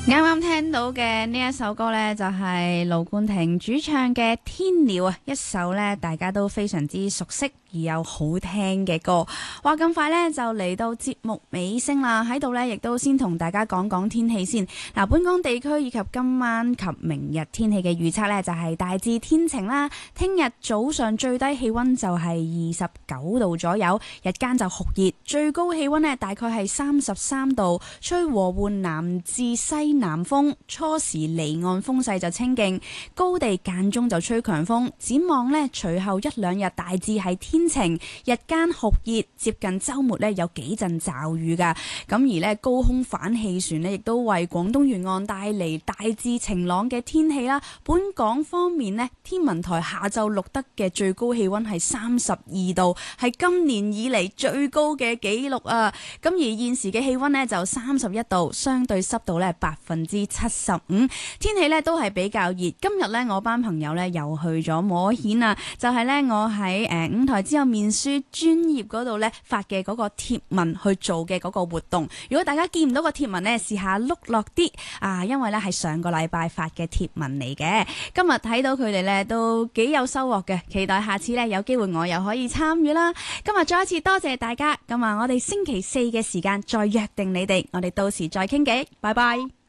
啱啱聽到嘅呢一首歌呢，就係盧冠廷主唱嘅《天鳥》啊，一首呢大家都非常之熟悉而又好聽嘅歌。話咁快呢，就嚟到節目尾聲啦，喺度呢，亦都先同大家講講天氣先。嗱，本港地區以及今晚及明日天氣嘅預測呢，就係大致天晴啦。聽日早上最低氣溫就係29度左右，日間就酷熱，最高氣溫呢大概係33度，吹和緩南至西南風，初時離岸風勢就清勁，高地間中就吹強風。展望呢，隨後一兩日大致係天晴，日間酷熱，接近週末呢有幾陣驟雨㗎。咁而呢，高空反氣旋呢亦都為廣東沿岸帶嚟大致晴朗嘅天氣啦。本港方面呢，天文台下晝錄得嘅最高氣溫係32度，係今年以嚟最高嘅紀錄啊！咁而現時嘅氣溫呢，就31度，相對濕度呢75%，天氣呢都係比較熱。今日呢，我班朋友呢又去咗摸蜆啊，就係呢，我喺五台之後面書專頁嗰度呢發嘅嗰個貼文去做嘅嗰個活動。如果大家見唔到個貼文呢，試下碌落啲啊，因為呢係上個禮拜發嘅貼文嚟嘅。今日睇到佢哋呢都幾有收穫嘅，期待下次呢有機會我又可以參與啦。今日再一次多謝大家，咁啊我哋星期四嘅時間再約定你哋，我哋到時再傾偈，拜拜。